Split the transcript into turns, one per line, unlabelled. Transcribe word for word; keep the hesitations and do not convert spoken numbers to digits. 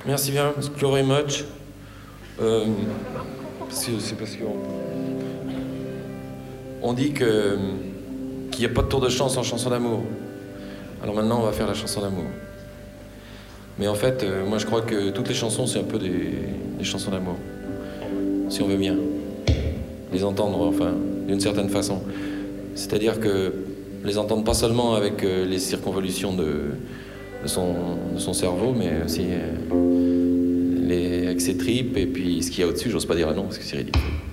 Merci bien, Thank you very much. Euh, parce que c'est parce qu'on on dit que qu'il n'y a pas de tour de chant sans chanson d'amour. Alors maintenant, on va faire la chanson d'amour. Mais en fait, euh, moi je crois que toutes les chansons, c'est un peu des, des chansons d'amour. Si on veut bien les entendre, enfin, d'une certaine façon. C'est-à-dire que les entendre pas seulement avec euh, les circonvolutions de, de, son, de son cerveau, mais aussi euh, les, avec ses tripes et puis ce qu'il y a au-dessus, j'ose pas dire un nom parce que c'est ridicule.